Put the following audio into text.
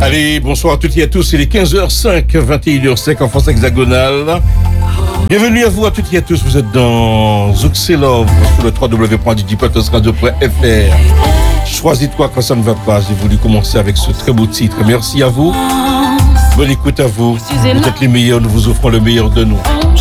Allez, bonsoir à toutes et à tous, il est 15h05, 21h05 en France hexagonale. Bienvenue à vous à toutes et à tous, vous êtes dans Zuxelov sur le www.digipotosradio.fr. Choisis-toi quand ça ne va pas, j'ai voulu commencer avec ce très beau titre. Merci à vous, bonne écoute à vous, vous êtes les meilleurs, nous vous offrons le meilleur de nous.